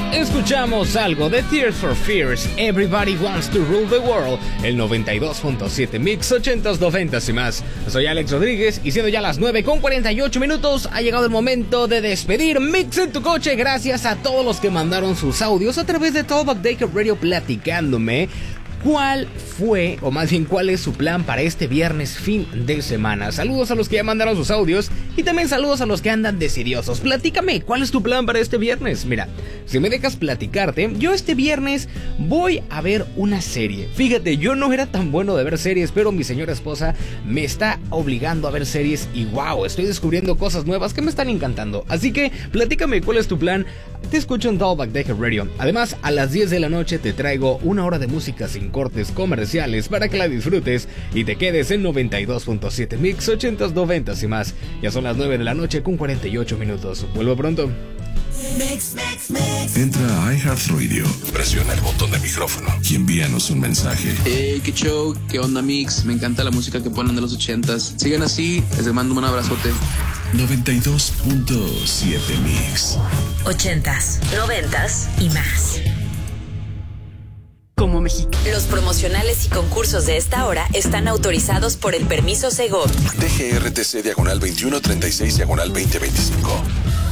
Escuchamos algo de Tears for Fears, Everybody Wants to Rule the World, el 92.7 Mix 80s, 90s y más. Soy Alex Rodríguez y siendo ya las 9:48 ha llegado el momento de despedir Mix en tu coche. Gracias a todos los que mandaron sus audios a través de Talkback Daker Radio platicándome cuál fue, o más bien cuál es su plan para este viernes fin de semana. Saludos a los que ya mandaron sus audios y también saludos a los que andan decidiosos. Platícame, ¿cuál es tu plan para este viernes? Mira, si me dejas platicarte, yo este viernes voy a ver una serie. Fíjate, yo no era tan bueno de ver series, pero mi señora esposa me está obligando a ver series y wow, estoy descubriendo cosas nuevas que me están encantando. Así que platícame cuál es tu plan. Te escucho en Talkback Daker Radio. Además, a las 10 de la noche te traigo una hora de música sin cortes comerciales para que la disfrutes y te quedes en 92.7 Mix 80s, 90s y más. Ya son las 9 de la noche con 48 minutos. Vuelvo pronto. Entra a iHeartRadio, presiona el botón de micrófono y envíanos un mensaje. Hey, qué show, qué onda Mix, me encanta la música que ponen de los 80s. Sigan así, les mando un abrazote. 92.7 Mix 80s, 90s y más. Como México. Los promocionales y concursos de esta hora están autorizados por el permiso Segov. DGRTC /2136/2025.